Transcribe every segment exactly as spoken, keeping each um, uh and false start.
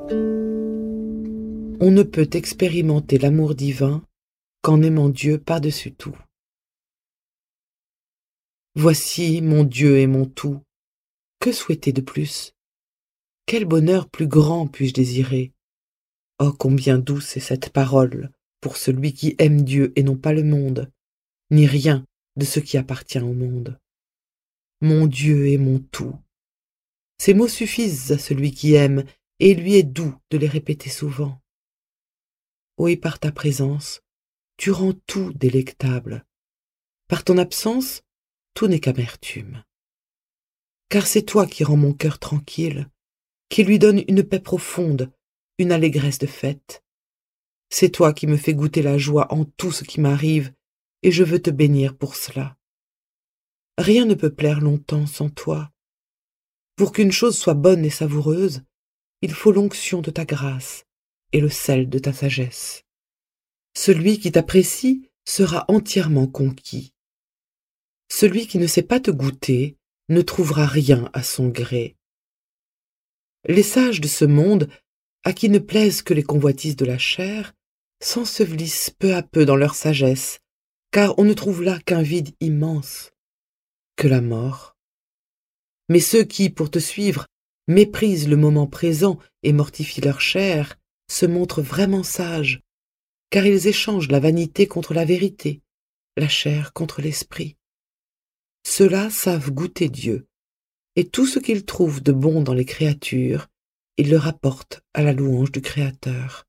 On ne peut expérimenter l'amour divin qu'en aimant Dieu par-dessus tout. Voici mon Dieu et mon tout. Que souhaiter de plus? Quel bonheur plus grand puis-je désirer? Oh, combien douce est cette parole pour celui qui aime Dieu et non pas le monde, ni rien de ce qui appartient au monde. Mon Dieu et mon tout. Ces mots suffisent à celui qui aime, et il lui est doux de les répéter souvent. Oh, et par ta présence, tu rends tout délectable. Par ton absence, tout n'est qu'amertume. Car c'est toi qui rends mon cœur tranquille, qui lui donne une paix profonde, une allégresse de fête. C'est toi qui me fais goûter la joie en tout ce qui m'arrive, et je veux te bénir pour cela. Rien ne peut plaire longtemps sans toi. Pour qu'une chose soit bonne et savoureuse, il faut l'onction de ta grâce et le sel de ta sagesse. Celui qui t'apprécie sera entièrement conquis. Celui qui ne sait pas te goûter ne trouvera rien à son gré. Les sages de ce monde, à qui ne plaisent que les convoitises de la chair, s'ensevelissent peu à peu dans leur sagesse, car on ne trouve là qu'un vide immense, que la mort. Mais ceux qui, pour te suivre, méprisent le moment présent et mortifient leur chair, se montrent vraiment sages, car ils échangent la vanité contre la vérité, la chair contre l'esprit. Ceux-là savent goûter Dieu, et tout ce qu'ils trouvent de bon dans les créatures, ils le rapportent à la louange du Créateur.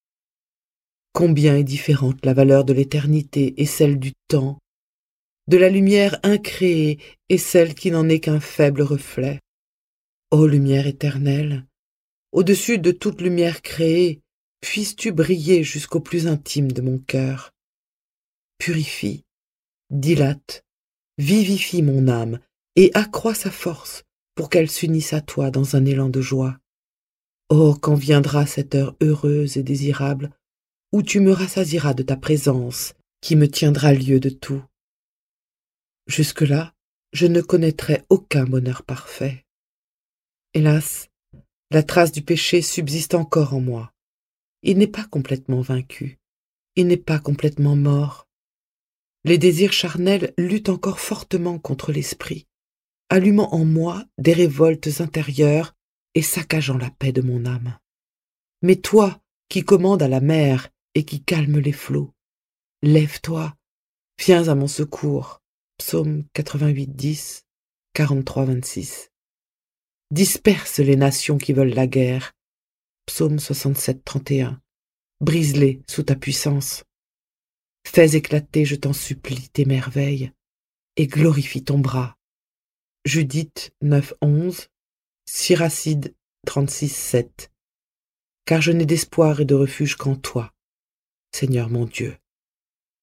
Combien est différente la valeur de l'éternité et celle du temps, de la lumière incréée et celle qui n'en est qu'un faible reflet. Ô lumière éternelle, au-dessus de toute lumière créée, puisses-tu briller jusqu'au plus intime de mon cœur. Purifie, dilate, vivifie mon âme et accroît sa force pour qu'elle s'unisse à toi dans un élan de joie. Oh, quand viendra cette heure heureuse et désirable où tu me rassasieras de ta présence qui me tiendra lieu de tout. Jusque-là, je ne connaîtrai aucun bonheur parfait. Hélas, la trace du péché subsiste encore en moi. Il n'est pas complètement vaincu. Il n'est pas complètement mort. Les désirs charnels luttent encore fortement contre l'esprit, allumant en moi des révoltes intérieures et saccageant la paix de mon âme. Mais toi, qui commandes à la mer et qui calmes les flots, lève-toi, viens à mon secours. Psaume quatre-vingt-huit, dix, quarante-trois, vingt-six. Disperse les nations qui veulent la guerre. Psaume soixante-sept, trente et un. Brise-les sous ta puissance. Fais éclater, je t'en supplie, tes merveilles, et glorifie ton bras. Judith neuf, onze, Siracide trente-six, sept. Car je n'ai d'espoir et de refuge qu'en toi, Seigneur mon Dieu.